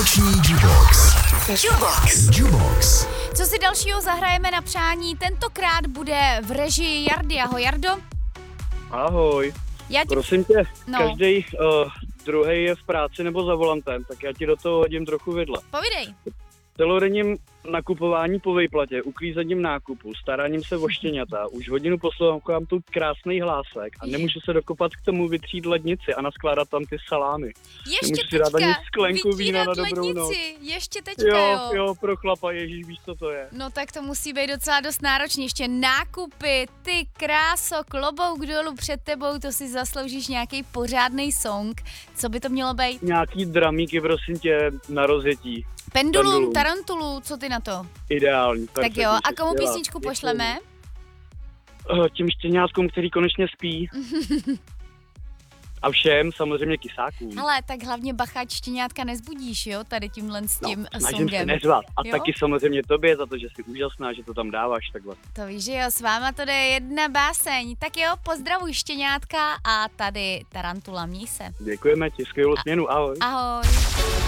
Vánoční Jukebox. Jukebox. Co si dalšího zahrajeme na přání? Tentokrát bude v režii Jardy. Ahoj, Jardo. Ahoj. Já ti... Prosím tě, No. každý druhý je v práci nebo za volantem, tak já ti do toho hodím trochu vidle. Povídej. Celodenním nakupování po výplatě, uklízením nákupu, staráním se o štěňata, už hodinu poslouchám tu krásný hlásek a nemůžu se dokopat k tomu vytřít lednici a naskládat tam ty salámy. Ještě Nemůžu si dát ani teďka sklenku vína vytírat na dobrou noc. lednici. Ještě teďka, Jo, pro chlapa, ježíš, víš, co to je. No tak to musí být docela dost náročný. Ještě nákupy, ty kráso, klobouk dolů před tebou, to si zasloužíš nějaký pořádný song. Co by to mělo být? Nějaký dramíky, prosím tě, na rozjetí. Pendulum, tarantulu, co ty na to? Ideální. Tak jo, a komu skvělá. písničku pošleme? Těm štěňátkům, který konečně spí. A všem, samozřejmě kysákům. Hele, tak hlavně bacha, štěňátka nezbudíš, jo, tady tímhle s tím Snažím songem. se neřvat. A Jo? taky samozřejmě tobě za to, že jsi úžasná, že to tam dáváš takhle. To víš, že jo, s váma to jde jedna báseň. Tak jo, pozdravuj štěňátka a tady tarantula, měj se. Děkujeme ti, skvělou směnu, ahoj. Ahoj.